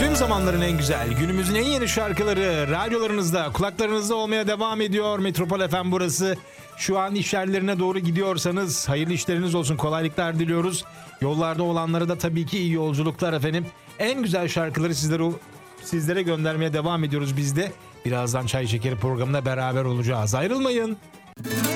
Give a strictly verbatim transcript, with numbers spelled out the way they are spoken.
Tüm zamanların en güzel, günümüzün en yeni şarkıları radyolarınızda, kulaklarınızda olmaya devam ediyor. Metropol F M burası. Şu an iş yerlerine doğru gidiyorsanız hayırlı işleriniz olsun, kolaylıklar diliyoruz. Yollarda olanlara da tabii ki iyi yolculuklar efendim. En güzel şarkıları sizlere, sizlere göndermeye devam ediyoruz biz de. Birazdan Çay Şekeri programında beraber olacağız. Ayrılmayın.